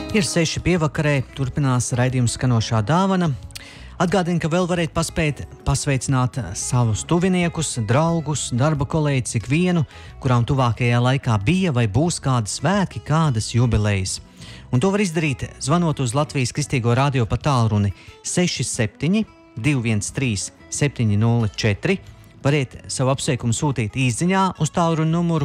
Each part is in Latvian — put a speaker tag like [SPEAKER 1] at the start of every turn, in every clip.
[SPEAKER 1] Ir 6 pievakarē, turpinās raidījums Skanošā dāvana. Atgādinu, ka vēl varat pasveicināt savus tuviniekus, draugus, darba kolēģus, ikvienu, kurām tuvākajā laikā bija vai būs kādi svētki, kādas jubilejas. Un to var izdarīt, zvanot uz Latvijas Kristīgo radio pa tālruni 67 213 704. Variet savu apsveikumu sūtīt īsziņā uz tālruni numuru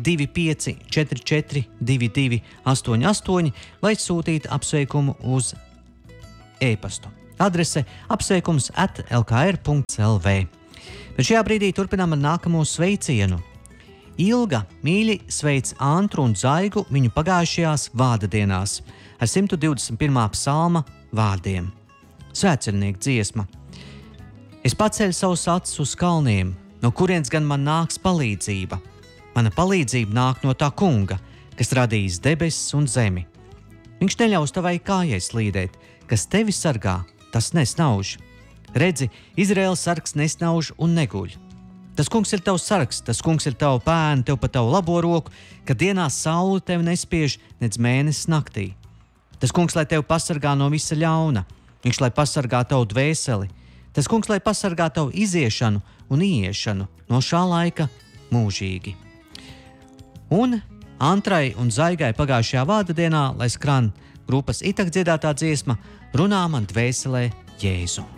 [SPEAKER 1] 2544 2288 vai sūtīt apsveikumu uz e-pastu. Adrese apsveikums@lkr.lv. Bet šajā brīdī turpinām ar nākamo sveicienu. Ilga mīļi sveic Antru un Zaigu viņu pagājušajās vārda dienās ar 121. psalma vārdiem. Svētceļnieku dziesma. Es paceļu savus acis uz kalniem, no kurienes gan man nāks palīdzība. Mana palīdzība nāk no tā kunga, kas radījis debesis un zemi. Viņš neļaus tavai kājai slīdēt, kas tevi sargā, tas nesnauž. Redzi, Izraēlas sargs nesnauž un neguļ. Tas kungs ir tavs sargs, tas kungs ir tava pēna, tev pa tavu labo roku, kad dienā saule tevi nespiež, nec mēnesis naktī. Tas kungs, lai tevi pasargā no visa ļauna, viņš, lai pasargā tavu dvēseli. Tas kungs, lai pasargā tavu iziešanu un ieiešanu no šā laika mūžīgi. Un Antrai un Zaigai pagājušajā vārda dienā, lai skan grupas Itak dziedātā dziesma Runā man dvēselē Jēzu.